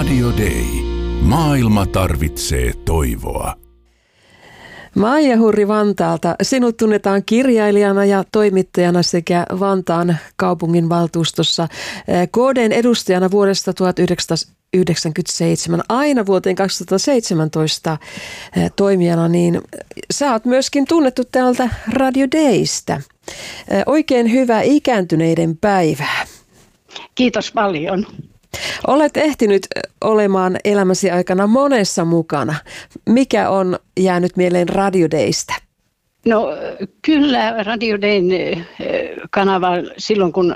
Radio Day. Maailma tarvitsee toivoa. Maija Hurri Vantaalta. Sinut tunnetaan kirjailijana ja toimittajana sekä Vantaan kaupunginvaltuustossa KD:n edustajana vuodesta 1997 aina vuoteen 2017 toimijana, niin sä oot myöskin tunnettu täältä Radio Daystä. Oikein hyvää ikääntyneiden päivää. Kiitos paljon. Olet ehtinyt olemaan elämäsi aikana monessa mukana. Mikä on jäänyt mieleen Radio Daystä? No kyllä Radio Dayn kanava silloin kun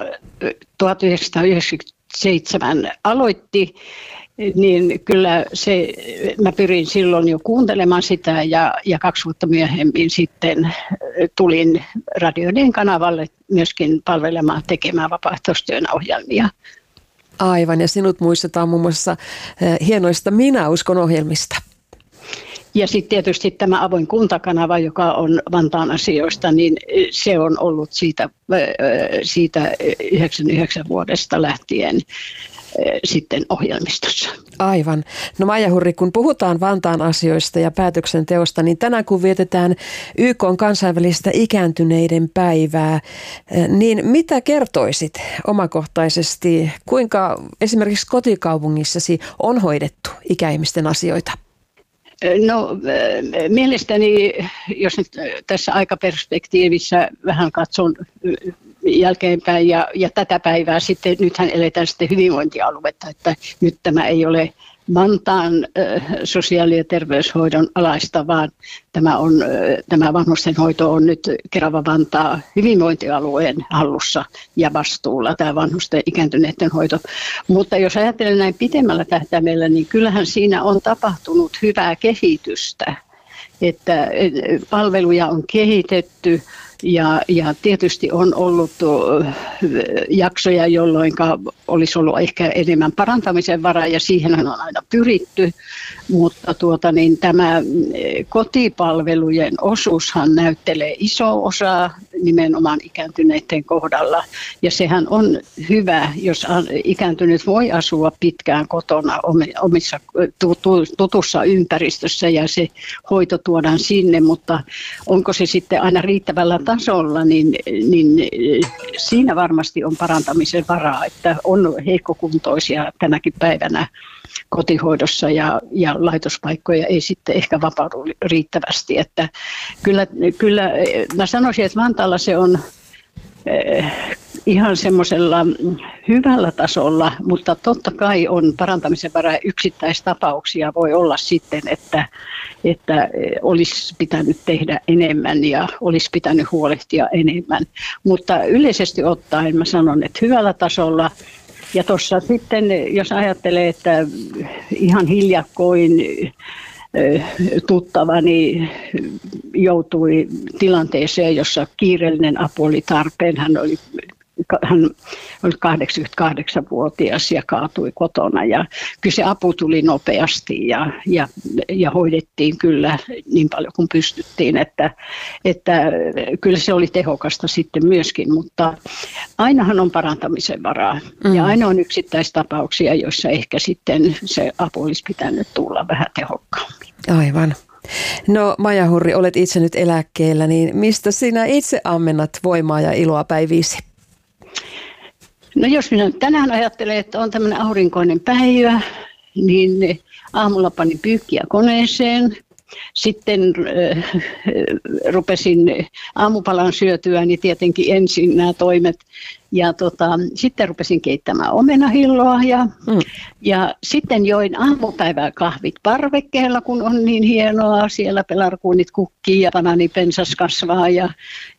1997 aloitti, niin kyllä mä pyrin silloin jo kuuntelemaan sitä ja 2 vuotta myöhemmin sitten tulin Radio Dayn kanavalle myöskin palvelemaan tekemään vapaaehtoistyön ohjelmia. Aivan, ja sinut muistetaan muun muassa hienoista Minä uskon -ohjelmista. Ja sitten tietysti tämä avoin kuntakanava, joka on Vantaan asioista, niin se on ollut siitä 99 vuodesta lähtien sitten ohjelmistossa. Aivan. No Maija Hurri, kun puhutaan Vantaan asioista ja päätöksenteosta, niin tänään kun vietetään YK:n kansainvälistä ikääntyneiden päivää, niin mitä kertoisit omakohtaisesti, kuinka esimerkiksi kotikaupungissasi on hoidettu ikäihmisten asioita? No mielestäni, jos nyt tässä aikaperspektiivissä vähän katson jälkeenpäin ja tätä päivää sitten, nythän eletään sitten hyvinvointialuetta, että nyt tämä ei ole Vantaan sosiaali- ja terveyshoidon alaista, vaan tämä vanhustenhoito on nyt Kerava-Vantaa hyvinvointialueen hallussa ja vastuulla, tämä vanhusten ikääntyneiden hoito. Mutta jos ajattelen näin pitemmällä tähtäimellä, niin kyllähän siinä on tapahtunut hyvää kehitystä, että palveluja on kehitetty. Ja tietysti on ollut jaksoja, jolloin olisi ollut ehkä enemmän parantamisen varaa ja siihen on aina pyritty, mutta tämä kotipalvelujen osuushan näyttelee iso osa nimenomaan ikääntyneiden kohdalla ja sehän on hyvä, jos ikääntynyt voi asua pitkään kotona omissa tutussa ympäristössä ja se hoito tuodaan sinne, mutta onko se sitten aina riittävällä tasolla, niin siinä varmasti on parantamisen varaa, että on heikkokuntoisia tänäkin päivänä kotihoidossa ja laitospaikkoja ei sitten ehkä vapaudu riittävästi. Että kyllä mä sanoisin, että Vantaalla se on ihan semmoisella hyvällä tasolla, mutta totta kai on parantamisen varaa. Yksittäistapauksia voi olla sitten, että olisi pitänyt tehdä enemmän ja olisi pitänyt huolehtia enemmän. Mutta yleisesti ottaen mä sanon, että hyvällä tasolla. Ja tuossa sitten, jos ajattelee, että ihan hiljakkoin tuttavani joutui tilanteeseen, jossa kiireellinen apu oli tarpeen. Hän oli 88-vuotias ja kaatui kotona ja kyllä se apu tuli nopeasti ja hoidettiin kyllä niin paljon kuin pystyttiin, että kyllä se oli tehokasta sitten myöskin, mutta ainahan on parantamisen varaa ja aina on yksittäistapauksia, joissa ehkä sitten se apu olisi pitänyt tulla vähän tehokkaammin. Aivan. No Maija Hurri, olet itse nyt eläkkeellä, niin mistä sinä itse ammennat voimaa ja iloa päiviisi? No jos minä tänään ajattelen, että on tämmöinen aurinkoinen päivä, niin aamulla panin pyykkiä koneeseen. Sitten rupesin aamupalan syötyä, niin tietenkin ensin nämä toimet. Ja sitten rupesin keittämään omenahilloa ja sitten join aamupäivää kahvit parvekkeella, kun on niin hienoa. Siellä pelarkuunit kukkii ja banaanipensas kasvaa ja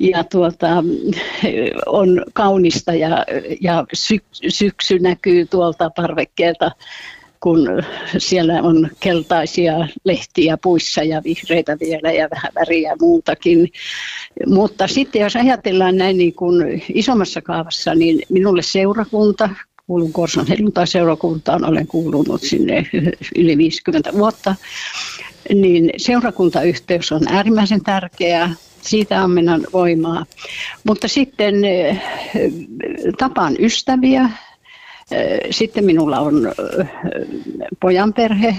on kaunista ja syksy näkyy tuolta parvekkeelta, kun siellä on keltaisia lehtiä puissa ja vihreitä vielä ja vähän väriä muutakin. Mutta sitten jos ajatellaan näin niin kuin isommassa kaavassa, niin minulle seurakunta, kuulun Korson helluntai-seurakuntaan, olen kuulunut sinne yli 50 vuotta, niin seurakuntayhteys on äärimmäisen tärkeää. Siitä ammennan voimaa. Mutta sitten tapaan ystäviä, Sitten minulla on pojan perhe,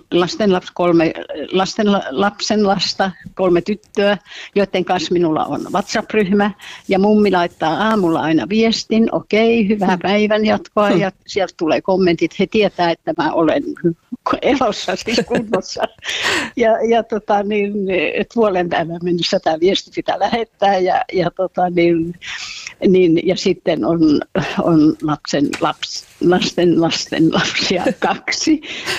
lapsenlasta, 3 tyttöä, joiden kanssa minulla on WhatsApp-ryhmä. Ja mummi laittaa aamulla aina viestin, okei, hyvää päivänjatkoa, ja sieltä tulee kommentit. He tietää, että mä olen elossa, siis kunnossa. Ja puolen päivän mennessä tämä viesti pitää lähettää, ja sitten on lasten lapsia 2,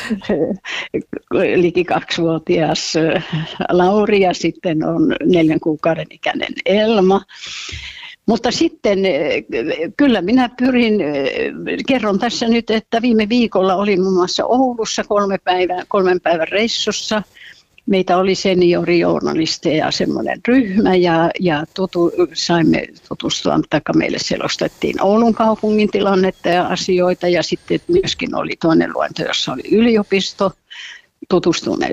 liki 2-vuotias Lauri ja sitten on 4 kuukauden ikäinen Elma. Mutta sitten kyllä minä kerron tässä nyt, että viime viikolla olin muun muassa Oulussa 3 päivän reissussa. Meitä oli seniorijournalisteja semmoinen ryhmä ja saimme tutustua, taikka meille selostettiin Oulun kaupungin tilannetta ja asioita. Ja sitten myöskin oli toinen luento, jossa oli yliopisto. Tutustuimme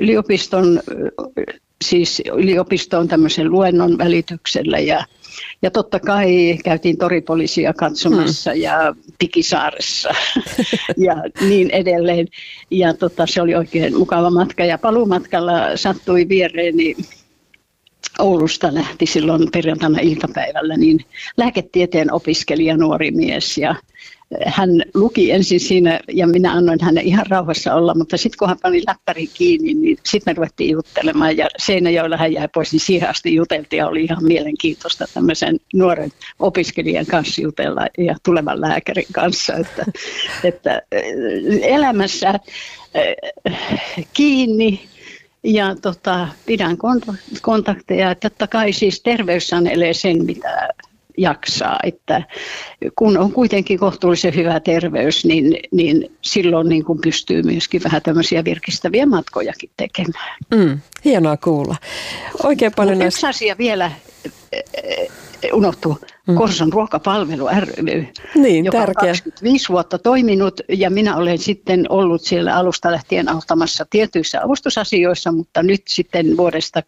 yliopistoon tämmöisen luennon välityksellä ja totta kai käytiin Toripoliisia katsomassa ja Pikisaaressa ja niin edelleen. Ja se oli oikein mukava matka ja paluumatkalla sattui viereeni Oulusta lähti silloin perjantaina iltapäivällä niin lääketieteen opiskelija nuori mies ja hän luki ensin siinä ja minä annoin hänen ihan rauhassa olla, mutta sitten kun hän pani läppärin kiinni, niin sitten me ruvettiin juttelemaan ja Seinäjoella hän jäi pois, niin siihen asti juteltiin ja oli ihan mielenkiintoista tämmöisen nuoren opiskelijan kanssa jutella ja tulevan lääkärin kanssa, että elämässä kiinni. Ja pidän kontakteja, että totta kai siis terveys sanelee sen, mitä jaksaa, että kun on kuitenkin kohtuullisen hyvä terveys, niin silloin niin kuin pystyy myöskin vähän tämmöisiä virkistäviä matkojakin tekemään. Hienoa kuulla. Oikein paljon yksi asia vielä unohtuu. Korson ruokapalvelu ry, joka on 25 vuotta toiminut ja minä olen sitten ollut siellä alusta lähtien auttamassa tietyissä avustusasioissa, mutta nyt sitten vuodesta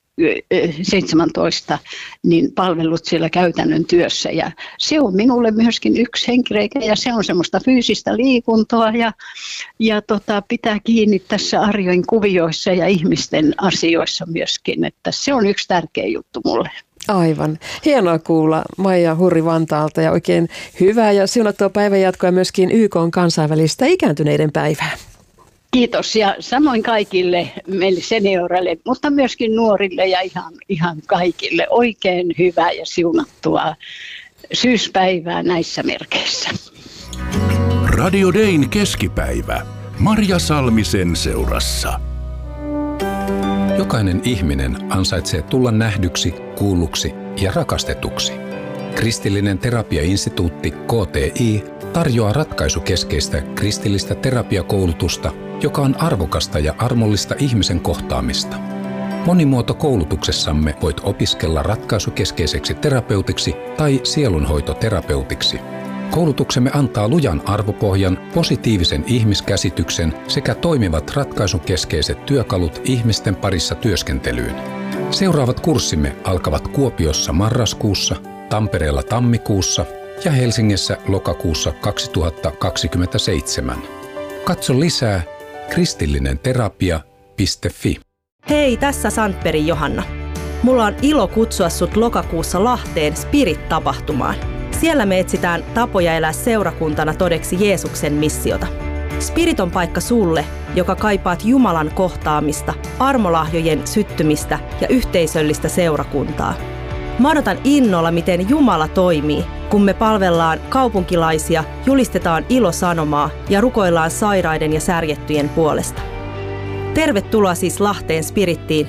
2017 niin palvelut siellä käytännön työssä ja se on minulle myöskin yksi henkireikä ja se on semmoista fyysistä liikuntaa ja pitää kiinni tässä arjen kuvioissa ja ihmisten asioissa myöskin, että se on yksi tärkeä juttu mulle. Aivan. Hienoa kuulla Maija Hurri Vantaalta ja oikein hyvää ja siunattua päivänjatkoa myöskin YK:n kansainvälistä ikääntyneiden päivää. Kiitos ja samoin kaikille meille senioreille, mutta myöskin nuorille ja ihan kaikille oikein hyvää ja siunattua syyspäivää näissä merkeissä. Radio Dayn keskipäivä. Marja Salmisen seurassa. Jokainen ihminen ansaitsee tulla nähdyksi, kuulluksi ja rakastetuksi. Kristillinen terapiainstituutti KTI tarjoaa ratkaisukeskeistä kristillistä terapiakoulutusta, joka on arvokasta ja armollista ihmisen kohtaamista. Monimuotokoulutuksessamme voit opiskella ratkaisukeskeiseksi terapeutiksi tai sielunhoitoterapeutiksi. Koulutuksemme antaa lujan arvopohjan, positiivisen ihmiskäsityksen sekä toimivat ratkaisukeskeiset työkalut ihmisten parissa työskentelyyn. Seuraavat kurssimme alkavat Kuopiossa marraskuussa, Tampereella tammikuussa ja Helsingissä lokakuussa 2027. Katso lisää kristillinenterapia.fi. Hei, tässä Sandbergin Johanna. Mulla on ilo kutsua sut lokakuussa Lahteen Spirit-tapahtumaan. Siellä me etsitään tapoja elää seurakuntana todeksi Jeesuksen missiota. Spirit on paikka sulle, joka kaipaat Jumalan kohtaamista, armolahjojen syttymistä ja yhteisöllistä seurakuntaa. Mä odotan innolla, miten Jumala toimii, kun me palvellaan kaupunkilaisia, julistetaan ilosanomaa ja rukoillaan sairaiden ja särjettyjen puolesta. Tervetuloa siis Lahteen Spirittiin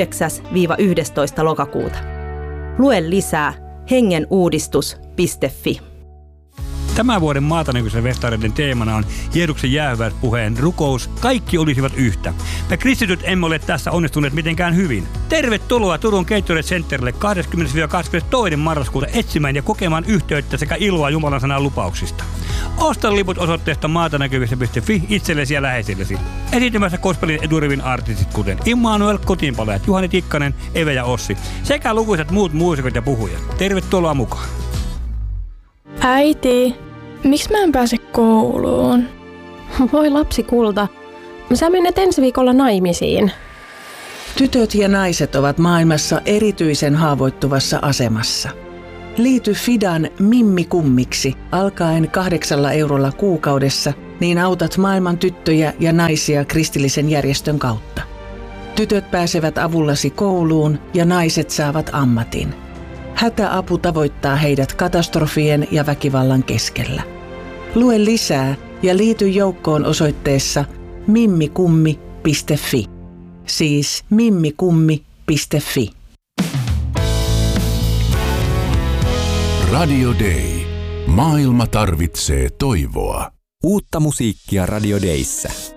9-11. lokakuuta. Lue lisää hengenuudistus.fi. Tämän vuoden Maatanäkyisen festareiden teemana on Jeesuksen jäähyväispuheen rukous, kaikki olisivat yhtä. Me kristityt emme ole tässä onnistuneet mitenkään hyvin. Tervetuloa Turun Gatorade Centerille 20-22. marraskuuta etsimään ja kokemaan yhteyttä sekä iloa Jumalan sanan lupauksista. Osta liput osoitteesta maatanäkyvissä.fi itsellesi ja läheisillesi. Esiintymässä gospelin eturivin artistit kuten Immanuel, Kotiinpalajat, Juhani Tikkanen, Eve ja Ossi sekä lukuisat muut muusikot ja puhujat. Tervetuloa mukaan! Äiti, Miksi mä en pääse kouluun? Voi lapsi kulta, sä menet ensi viikolla naimisiin. Tytöt ja naiset ovat maailmassa erityisen haavoittuvassa asemassa. Liity Fidan Mimmi-kummiksi alkaen 8 eurolla kuukaudessa, niin autat maailman tyttöjä ja naisia kristillisen järjestön kautta. Tytöt pääsevät avullasi kouluun ja naiset saavat ammatin. Hätäapu tavoittaa heidät katastrofien ja väkivallan keskellä. Lue lisää ja liity joukkoon osoitteessa mimmikummi.fi. Siis mimmikummi.fi. Radio Day. Maailma tarvitsee toivoa. Uutta musiikkia Radio Dayssä.